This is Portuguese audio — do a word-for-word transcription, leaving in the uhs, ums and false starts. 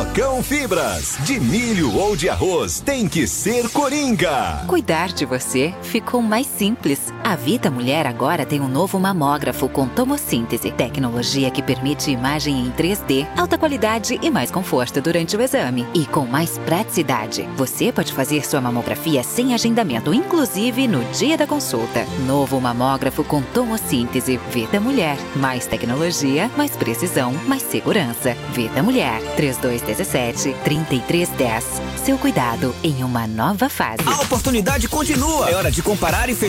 Cocão Fibras, de milho ou de arroz, tem que ser Coringa. Cuidar de você ficou mais simples. A Vita Mulher agora tem um novo mamógrafo com tomossíntese, tecnologia que permite imagem em três D, alta qualidade e mais conforto durante o exame. E com mais praticidade. Você pode fazer sua mamografia sem agendamento, inclusive no dia da consulta. Novo mamógrafo com tomossíntese. Vita Mulher. Mais tecnologia, mais precisão, mais segurança. Vita Mulher. três dois um sete, três três um zero. Seu cuidado em uma nova fase. A oportunidade continua. É hora de comparar e fechar